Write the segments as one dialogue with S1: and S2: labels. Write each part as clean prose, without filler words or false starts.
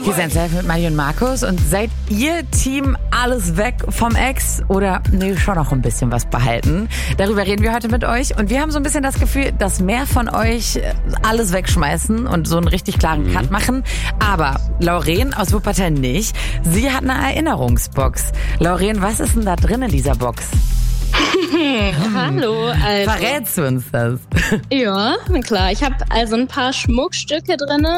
S1: Hier sind Self mit Mario und Markus. Und seid ihr Team alles weg vom Ex oder schon noch ein bisschen was behalten? Darüber reden wir heute mit euch. Und wir haben so ein bisschen das Gefühl, dass mehr von euch alles wegschmeißen und so einen richtig klaren Cut machen. Aber Lauren aus Wuppertal nicht. Sie hat eine Erinnerungsbox. Lauren, was ist denn da drin in dieser Box?
S2: Hallo. Also,
S1: verrätst du uns das?
S2: Ja, klar. Ich habe also ein paar Schmuckstücke drinne.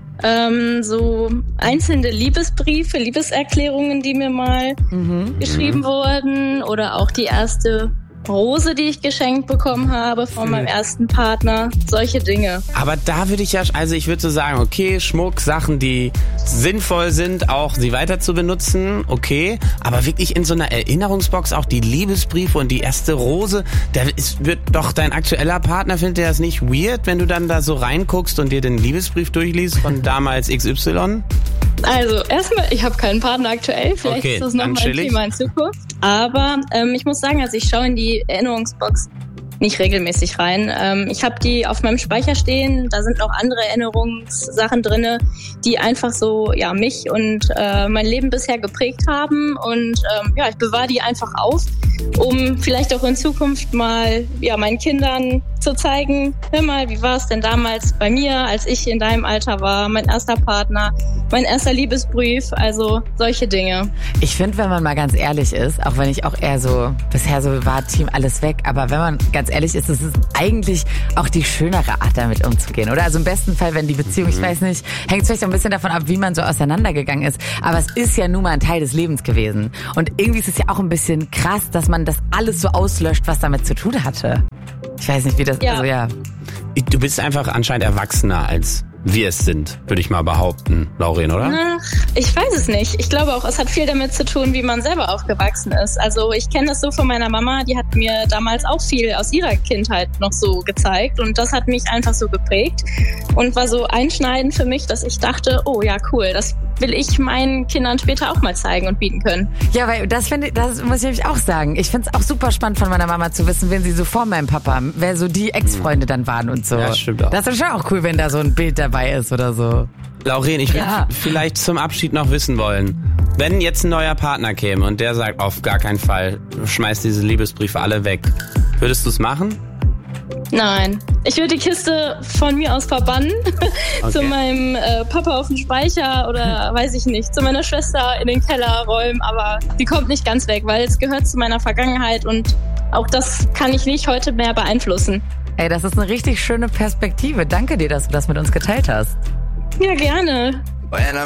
S2: So einzelne Liebesbriefe, Liebeserklärungen, die mir mal geschrieben wurden. Oder auch die erste Rose, die ich geschenkt bekommen habe von meinem ersten Partner. Solche Dinge.
S3: Aber da würde ich ich würde so sagen, okay, Schmuck, Sachen, die sinnvoll sind, auch sie weiter zu benutzen, okay. Aber wirklich in so einer Erinnerungsbox auch die Liebesbriefe und die erste Rose, wird doch dein aktueller Partner, findet der das nicht weird, wenn du dann da so reinguckst und dir den Liebesbrief durchliest von damals XY?
S2: Also erstmal, ich habe keinen Partner aktuell, vielleicht ist das noch mal ein Thema in Zukunft. Aber ich muss sagen, also ich schaue in die Erinnerungsbox nicht regelmäßig rein. Ich habe die auf meinem Speicher stehen, da sind noch andere Erinnerungssachen drinne, die einfach so mich und mein Leben bisher geprägt haben. Und ich bewahre die einfach auf, um vielleicht auch in Zukunft mal meinen Kindern zu zeigen, hör mal, wie war es denn damals bei mir, als ich in deinem Alter war, mein erster Partner, mein erster Liebesbrief, also solche Dinge.
S1: Ich finde, wenn man mal ganz ehrlich ist, auch wenn ich auch eher so, bisher so war Team alles weg, aber wenn man ganz ehrlich ist, es ist eigentlich auch die schönere Art, damit umzugehen, oder? Also im besten Fall, wenn die Beziehung, ich weiß nicht, hängt es vielleicht auch ein bisschen davon ab, wie man so auseinandergegangen ist, aber es ist ja nun mal ein Teil des Lebens gewesen. Und irgendwie ist es ja auch ein bisschen krass, dass man das alles so auslöscht, was damit zu tun hatte. Ich weiß nicht, wie das,
S3: Du bist einfach anscheinend erwachsener als wir es sind, würde ich mal behaupten, Lauren, oder?
S2: Ich weiß es nicht. Ich glaube auch, es hat viel damit zu tun, wie man selber aufgewachsen ist. Also ich kenne das so von meiner Mama, die hat mir damals auch viel aus ihrer Kindheit noch so gezeigt und das hat mich einfach so geprägt und war so einschneidend für mich, dass ich dachte, oh ja, cool, das will ich meinen Kindern später auch mal zeigen und bieten können.
S1: Ja, weil das muss ich nämlich auch sagen. Ich finde es auch super spannend von meiner Mama zu wissen, wen sie so vor meinem Papa, wer so die Ex-Freunde dann waren und so.
S3: Ja, stimmt auch.
S1: Das ist schon auch cool, wenn da so ein Bild dabei ist oder so.
S3: Lauren, ich würde vielleicht zum Abschied noch wissen wollen, wenn jetzt ein neuer Partner käme und der sagt, auf gar keinen Fall, schmeiß diese Liebesbriefe alle weg, würdest du es machen?
S2: Nein, ich würde die Kiste von mir aus verbannen, zu meinem Papa auf den Speicher oder weiß ich nicht, zu meiner Schwester in den Keller räumen, aber die kommt nicht ganz weg, weil es gehört zu meiner Vergangenheit und auch das kann ich nicht heute mehr beeinflussen.
S1: Ey, das ist eine richtig schöne Perspektive. Danke dir, dass du das mit uns geteilt hast.
S2: Ja, gerne.